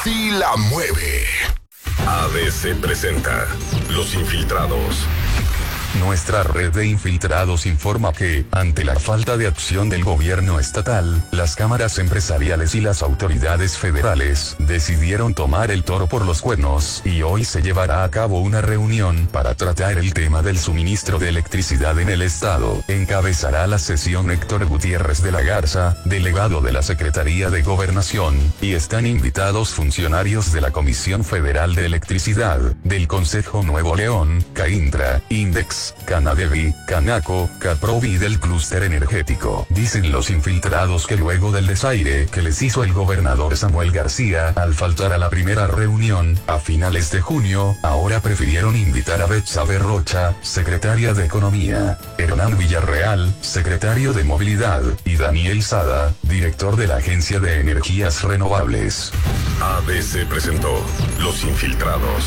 sí la mueve. ABC presenta Los Infiltrados. Nuestra red de infiltrados informa que, ante la falta de acción del gobierno estatal, las cámaras empresariales y las autoridades federales decidieron tomar el toro por los cuernos y hoy se llevará a cabo una reunión para tratar el tema del suministro de electricidad en el estado. Encabezará la sesión Héctor Gutiérrez de la Garza, delegado de la Secretaría de Gobernación, y están invitados funcionarios de la Comisión Federal de Electricidad, del Consejo Nuevo León, CAINTRA, INDEX, Canadevi, Canaco, Caprovi y del clúster energético. Dicen los infiltrados que luego del desaire que les hizo el gobernador Samuel García al faltar a la primera reunión, a finales de junio, ahora prefirieron invitar a Betsabe Rocha, secretaria de Economía, Hernán Villarreal, secretario de Movilidad, y Daniel Sada, director de la Agencia de Energías Renovables. ABC presentó Los Infiltrados.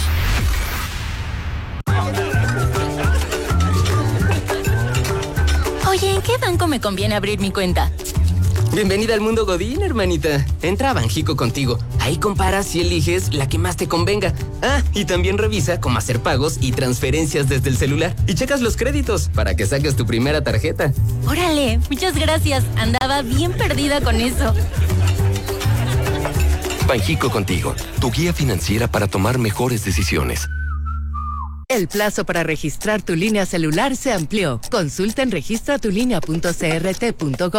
Oye, ¿en qué banco me conviene abrir mi cuenta? Bienvenida al mundo Godín, hermanita. Entra a Banjico Contigo. Ahí comparas y eliges la que más te convenga. Ah, y también revisa cómo hacer pagos y transferencias desde el celular. Y checas los créditos para que saques tu primera tarjeta. Órale, muchas gracias. Andaba bien perdida con eso. Banjico Contigo, tu guía financiera para tomar mejores decisiones. El plazo para registrar tu línea celular se amplió. Consulta en registratulinea.crt.gov.